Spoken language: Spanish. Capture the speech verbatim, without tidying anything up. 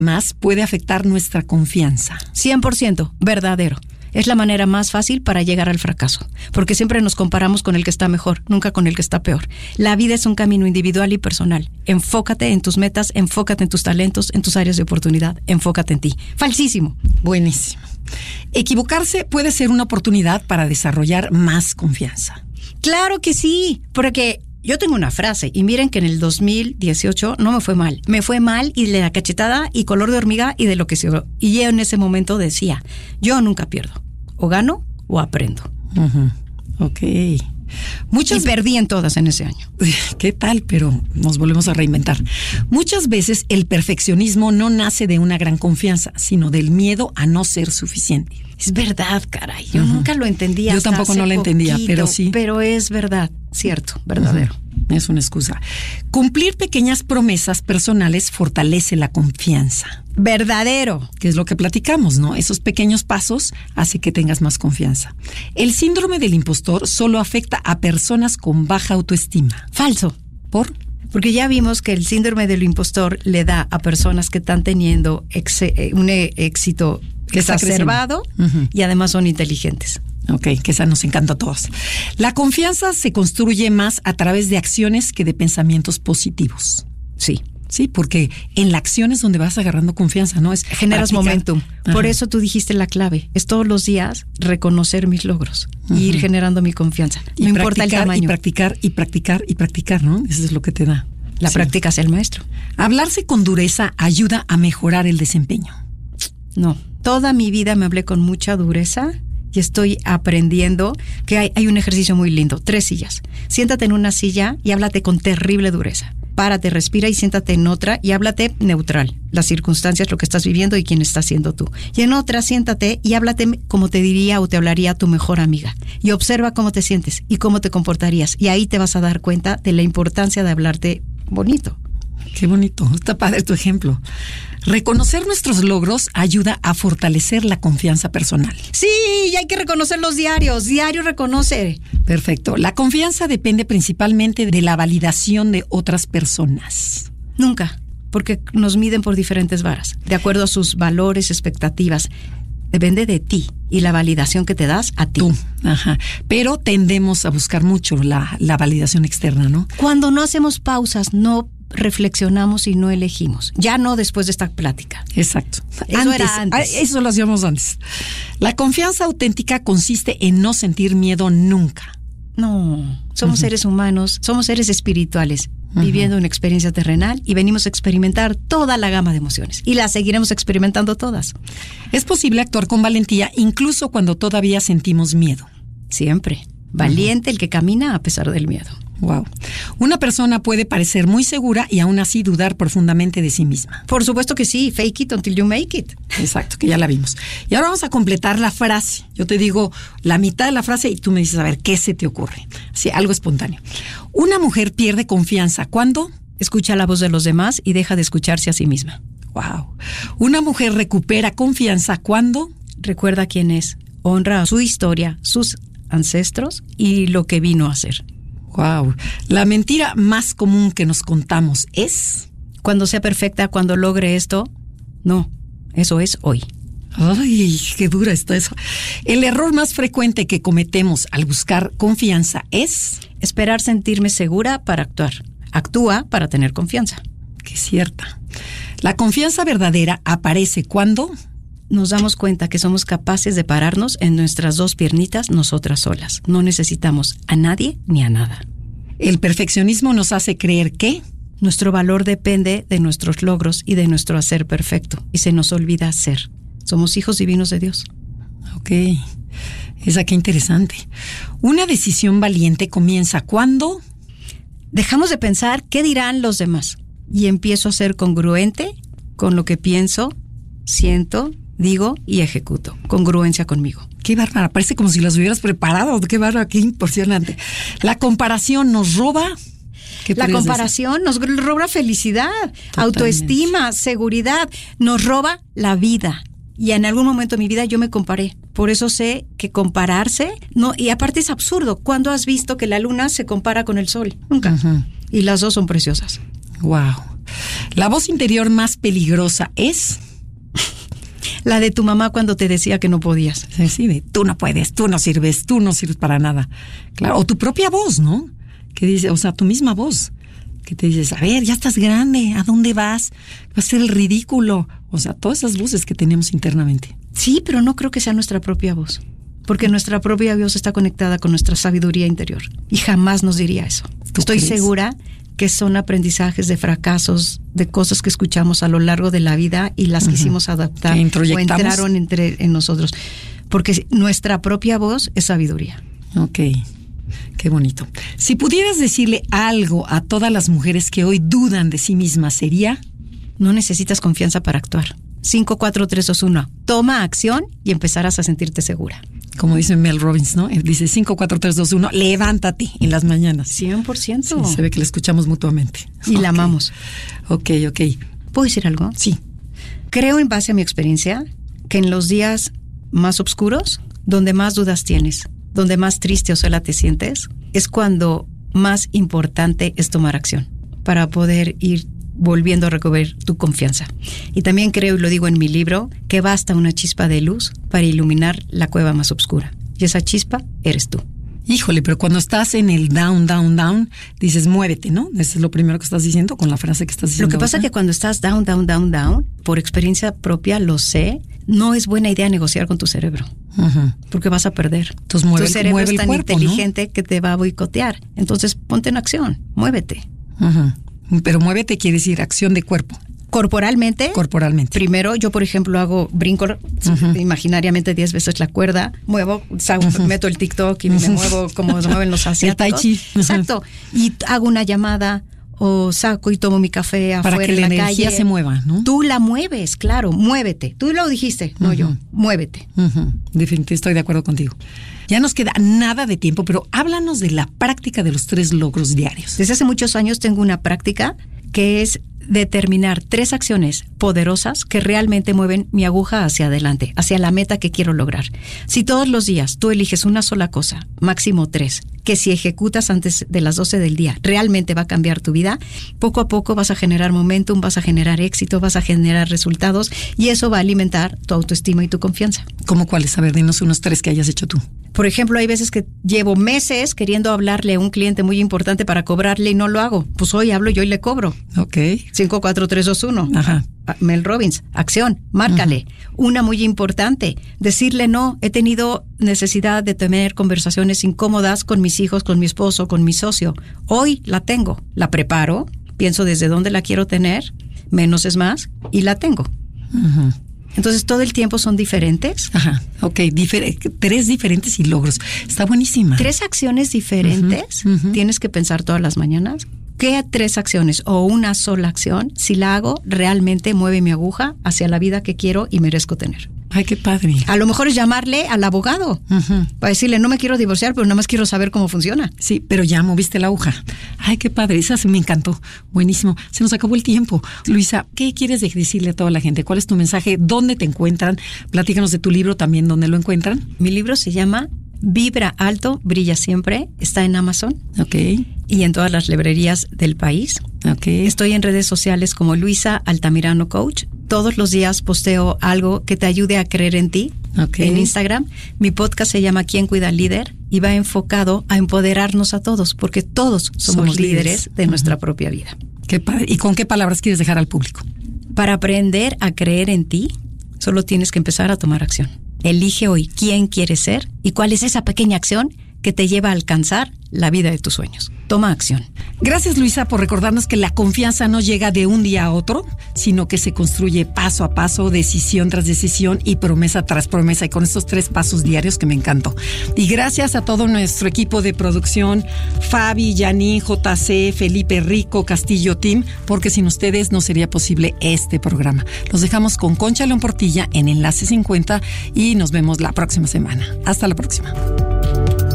más puede afectar nuestra confianza. cien por ciento, verdadero. Es la manera más fácil para llegar al fracaso, porque siempre nos comparamos con el que está mejor, nunca con el que está peor. La vida es un camino individual y personal. Enfócate en tus metas, enfócate en tus talentos, en tus áreas de oportunidad, enfócate en ti. Falsísimo. Buenísimo. Equivocarse puede ser una oportunidad para desarrollar más confianza. Claro que sí, porque yo tengo una frase, y miren que en el dos mil dieciocho no me fue mal. Me fue mal y de la cachetada y color de hormiga y de lo que se... Y yo en ese momento decía, yo nunca pierdo. O gano o aprendo. Uh-huh. Ok. Muchas... Y perdí en todas en ese año. ¿Qué tal? Pero nos volvemos a reinventar. Muchas veces el perfeccionismo no nace de una gran confianza, sino del miedo a no ser suficiente. Es verdad, caray. Yo uh-huh. nunca lo entendía. Yo hasta tampoco hace no lo entendía, poquito, pero sí. Pero es verdad, cierto, verdadero. Uh-huh. Es una excusa. Cumplir pequeñas promesas personales fortalece la confianza. Verdadero. Que es lo que platicamos, ¿no? Esos pequeños pasos hacen que tengas más confianza. El síndrome del impostor solo afecta a personas con baja autoestima. Falso. ¿Por? Porque ya vimos que el síndrome del impostor le da a personas que están teniendo ex- un éxito exacerbado uh-huh. y además son inteligentes. Ok, que esa nos encanta a todos. La confianza se construye más a través de acciones que de pensamientos positivos. Sí. Sí, porque en la acción es donde vas agarrando confianza, ¿no? Es generas practicar. Momentum. Ajá. Por eso tú dijiste la clave. Es todos los días reconocer mis logros uh-huh. y ir generando mi confianza. No y importa el tamaño. Y practicar, y practicar, y practicar, ¿no? Eso es lo que te da. La sí. práctica es el maestro. Hablarse con dureza ayuda a mejorar el desempeño. No. Toda mi vida me hablé con mucha dureza y estoy aprendiendo que hay, hay un ejercicio muy lindo. Tres sillas. Siéntate en una silla y háblate con terrible dureza. Párate, respira y siéntate en otra y háblate neutral. Las circunstancias, lo que estás viviendo y quién estás siendo tú. Y en otra, siéntate y háblate como te diría o te hablaría tu mejor amiga. Y observa cómo te sientes y cómo te comportarías. Y ahí te vas a dar cuenta de la importancia de hablarte bonito. Qué bonito. Está padre tu ejemplo. Reconocer nuestros logros ayuda a fortalecer la confianza personal. Sí, y hay que reconocer los diarios. Diario reconoce. Perfecto. La confianza depende principalmente de la validación de otras personas. Nunca, porque nos miden por diferentes varas, de acuerdo a sus valores, expectativas. Depende de ti y la validación que te das a ti. Tú, ajá. Pero tendemos a buscar mucho la, la validación externa, ¿no? Cuando no hacemos pausas, no reflexionamos y no elegimos. Ya no después de esta plática. Exacto. Eso antes, era antes. Eso lo hacíamos antes. La confianza auténtica consiste en no sentir miedo nunca. No, somos uh-huh. seres humanos, somos seres espirituales, uh-huh. viviendo una experiencia terrenal y venimos a experimentar toda la gama de emociones. Y las seguiremos experimentando todas. Es posible actuar con valentía incluso cuando todavía sentimos miedo. Siempre. Valiente uh-huh. el que camina a pesar del miedo. Wow. Una persona puede parecer muy segura y aún así dudar profundamente de sí misma. Por supuesto que sí. Fake it until you make it. Exacto, que ya la vimos. Y ahora vamos a completar la frase. Yo te digo la mitad de la frase y tú me dices, a ver, ¿qué se te ocurre? Sí, algo espontáneo. Una mujer pierde confianza ¿cuándo? Escucha la voz de los demás y deja de escucharse a sí misma. Wow. Una mujer recupera confianza ¿cuándo? Recuerda quién es. Honra su historia, sus ancestros y lo que vino a hacer. Wow. La mentira más común que nos contamos es... Cuando sea perfecta, cuando logre esto. No, eso es hoy. Ay, qué dura está eso. El error más frecuente que cometemos al buscar confianza es... Esperar sentirme segura para actuar. Actúa para tener confianza. Qué cierta. La confianza verdadera aparece cuando... Nos damos cuenta que somos capaces de pararnos en nuestras dos piernitas nosotras solas. No necesitamos a nadie ni a nada. El perfeccionismo nos hace creer que... Nuestro valor depende de nuestros logros y de nuestro hacer perfecto. Y se nos olvida ser. Somos hijos divinos de Dios. Ok. Esa qué interesante. Una decisión valiente comienza cuando... Dejamos de pensar qué dirán los demás. Y empiezo a ser congruente con lo que pienso, siento... digo y ejecuto. Congruencia conmigo. Qué bárbara, parece como si las hubieras preparado. Qué bárbara, qué impresionante. La comparación nos roba. La comparación decir? Nos roba felicidad, totalmente. Autoestima, seguridad. Nos roba la vida. Y en algún momento de mi vida yo me comparé. Por eso sé que compararse, no, y aparte es absurdo. ¿Cuándo has visto que la luna se compara con el sol? Nunca. Uh-huh. Y las dos son preciosas. Wow. La voz interior más peligrosa es... La de tu mamá cuando te decía que no podías. Sí, sí, de tú no puedes, tú no sirves, tú no sirves para nada. Claro, o tu propia voz, ¿no? Que dice, o sea, tu misma voz. Que te dices, a ver, ya estás grande, ¿a dónde vas? Va a ser el ridículo. O sea, todas esas voces que tenemos internamente. Sí, pero no creo que sea nuestra propia voz. Porque nuestra propia voz está conectada con nuestra sabiduría interior. Y jamás nos diría eso. Estoy crees? segura que son aprendizajes de fracasos, de cosas que escuchamos a lo largo de la vida y las uh-huh. quisimos adaptar o entraron entre en nosotros. Porque nuestra propia voz es sabiduría. Ok, qué bonito. Si pudieras decirle algo a todas las mujeres que hoy dudan de sí mismas, ¿sería? No necesitas confianza para actuar. cinco, cuatro, tres, dos, uno. Toma acción y empezarás a sentirte segura. Como dice Mel Robbins, ¿no? Dice cinco, cuatro, tres, dos, uno, levántate en las mañanas. cien por ciento. Sí, se ve que la escuchamos mutuamente. Y okay. la amamos. Ok, ok. ¿Puedo decir algo? Sí. Creo, en base a mi experiencia, que en los días más oscuros, donde más dudas tienes, donde más triste o sola te sientes, es cuando más importante es tomar acción para poder ir volviendo a recobrar tu confianza. Y también creo, y lo digo en mi libro, que basta una chispa de luz para iluminar la cueva más oscura. Y esa chispa eres tú. Híjole, pero cuando estás en el down, down, down, dices muévete, ¿no? Eso es lo primero que estás diciendo con la frase que estás diciendo. Lo que pasa es que cuando estás down, down, down, down, por experiencia propia lo sé, no es buena idea negociar con tu cerebro. Uh-huh. Porque vas a perder. Entonces mueve, tu cerebro mueve es tan el cuerpo, inteligente, ¿no? Que te va a boicotear. Entonces ponte en acción, muévete. Uh-huh. Pero muévete quiere decir acción de cuerpo. Corporalmente. Corporalmente. Primero, yo por ejemplo hago brinco uh-huh. imaginariamente diez veces la cuerda, muevo, saco, uh-huh. meto el TikTok y uh-huh. me muevo como se mueven los asiáticos. El tai chi. Uh-huh. Exacto. Y hago una llamada o saco y tomo mi café afuera para que en la, la energía calle. se mueva, ¿no? Tú la mueves, claro, muévete. Tú lo dijiste, no uh-huh. yo. Muévete. Uh-huh. Definitivamente estoy de acuerdo contigo. Ya nos queda nada de tiempo, pero háblanos de la práctica de los tres logros diarios. Desde hace muchos años tengo una práctica que es determinar tres acciones poderosas que realmente mueven mi aguja hacia adelante, hacia la meta que quiero lograr. Si todos los días tú eliges una sola cosa, máximo tres, que si ejecutas antes de las doce del día realmente va a cambiar tu vida, poco a poco vas a generar momentum, vas a generar éxito, vas a generar resultados y eso va a alimentar tu autoestima y tu confianza. ¿Cómo cuáles? A ver, dinos unos tres que hayas hecho tú. Por ejemplo, hay veces que llevo meses queriendo hablarle a un cliente muy importante para cobrarle y no lo hago. Pues hoy hablo yo y le cobro. Ok. cinco, cuatro, tres, dos, uno. Ajá. Mel Robbins, acción, márcale. Uh-huh. Una muy importante, decirle no. He tenido necesidad de tener conversaciones incómodas con mis hijos, con mi esposo, con mi socio. Hoy la tengo, la preparo, pienso desde dónde la quiero tener, menos es más, y la tengo. Uh-huh. Entonces, todo el tiempo son diferentes. Ajá, ok, difer- tres diferentes y logros. Está buenísima. Tres acciones diferentes, uh-huh, uh-huh. tienes que pensar todas las mañanas. ¿Qué tres acciones o una sola acción, si la hago, realmente mueve mi aguja hacia la vida que quiero y merezco tener? Ay, qué padre. A lo mejor es llamarle al abogado uh-huh. para decirle, no me quiero divorciar, pero nada más quiero saber cómo funciona. Sí, pero ya moviste la aguja. Ay, qué padre, esa se me encantó. Buenísimo. Se nos acabó el tiempo. Luisa, ¿qué quieres decirle a toda la gente? ¿Cuál es tu mensaje? ¿Dónde te encuentran? Platícanos de tu libro también, ¿dónde lo encuentran? Mi libro se llama Vibra Alto, Brilla Siempre. Está en Amazon. Ok. Y en todas las librerías del país. Ok. Estoy en redes sociales como Luisa Altamirano Coach. Todos los días posteo algo que te ayude a creer en ti. Okay. En Instagram. Mi podcast se llama ¿Quién cuida al líder? Y va enfocado a empoderarnos a todos, porque todos somos, somos líderes, líderes de uh-huh. nuestra propia vida. Qué padre. ¿Y con qué palabras quieres dejar al público? Para aprender a creer en ti, solo tienes que empezar a tomar acción. Elige hoy quién quieres ser y cuál es esa pequeña acción que te lleva a alcanzar la vida de tus sueños. Toma acción. Gracias, Luisa, por recordarnos que la confianza no llega de un día a otro, sino que se construye paso a paso, decisión tras decisión y promesa tras promesa, y con estos tres pasos diarios que me encantó. Y gracias a todo nuestro equipo de producción, Fabi, Yanin, J C, Felipe Rico, Castillo Team, porque sin ustedes no sería posible este programa. Los dejamos con Concha León Portilla en Enlace cincuenta y nos vemos la próxima semana. Hasta la próxima.